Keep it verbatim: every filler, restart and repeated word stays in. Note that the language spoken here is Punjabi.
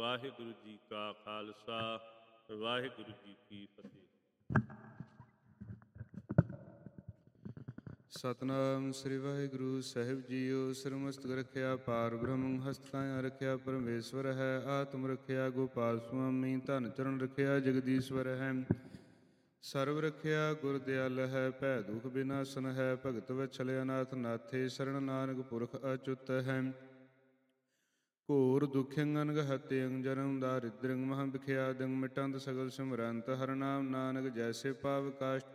ਵਾਹਿਗੁਰੂ ਜੀ ਕਾ ਖਾਲਸਾ ਵਾਹਿਗੁਰੂ ਜੀ ਕੀ ਫਤਿਹ। ਸਤਿਨਾਮ ਸ੍ਰੀ ਵਾਹਿਗੁਰੂ ਸਾਹਿਬ ਜੀਓ। ਸਿਰਮਸਤਕ ਰੱਖਿਆ ਪਾਰ ਬ੍ਰਹਮ, ਹਸਤਕਾਇਆ ਰੱਖਿਆ ਪਰਮੇਸ਼ਵਰ ਹੈ। ਆਤਮ ਰੱਖਿਆ ਗੋਪਾਲ ਸੁਆਮੀ, ਧਨ ਚਰਨ ਰੱਖਿਆ ਜਗਦੀਸ਼ਵਰ ਹੈ। ਸਰਵ ਰੱਖਿਆ ਗੁਰ ਦਿਆਲ ਹੈ, ਭੈ ਦੁਖ ਵਿਨਾਸ਼ਨ ਹੈ। ਭਗਤ ਵਛਲ ਅਨਾਥ ਨਾਥੇ, ਸਰਣ ਨਾਨਕ ਪੁਰਖ ਅਚੁੱਤ ਹੈ। ਘੋਰ ਦੁਖਿਅੰ ਅਨਗ ਹਤਿਅੰ, ਜਨਮ ਦਾਰਿਦ੍ਰਿਅੰ ਮਹਾ ਬਿਖਿਆਦਿਅੰ। ਮਿਟੰਤ ਸਗਲ ਸਿਮਰੰਤ, ਹਰਿ ਨਾਮ ਨਾਨਕ ਜੈਸੇ ਪਾਵ ਕਾਸ਼ਟ